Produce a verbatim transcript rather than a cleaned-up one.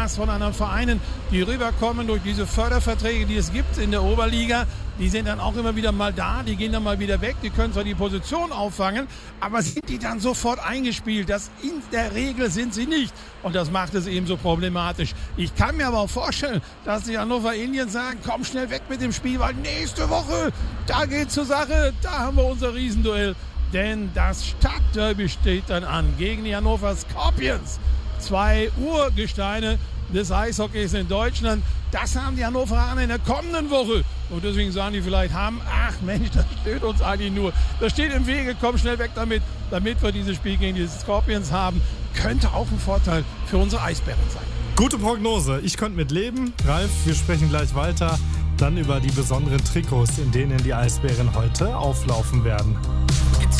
das von anderen Vereinen, die rüberkommen durch diese Förderverträge, die es gibt in der Oberliga. Die sind dann auch immer wieder mal da, die gehen dann mal wieder weg, die können zwar die Position auffangen, aber sind die dann sofort eingespielt? Das in der Regel sind sie nicht. Und das macht es eben so problematisch. Ich kann mir aber auch vorstellen, dass die Hannover Indians sagen, komm schnell weg mit dem Spiel, weil nächste Woche, da geht's zur Sache, da haben wir unser Riesenduell. Denn das Stadtderby steht dann an gegen die Hannover Scorpions. Zwei Urgesteine des Eishockeys in Deutschland. Das haben die Hannoveraner in der kommenden Woche. Und deswegen sagen die vielleicht, haben, ach Mensch, das steht uns eigentlich nur. Das steht im Wege, komm schnell weg damit, damit wir dieses Spiel gegen die Scorpions haben. Könnte auch ein Vorteil für unsere Eisbären sein. Gute Prognose, ich könnte mit leben. Ralf, wir sprechen gleich weiter. Dann über die besonderen Trikots, in denen die Eisbären heute auflaufen werden.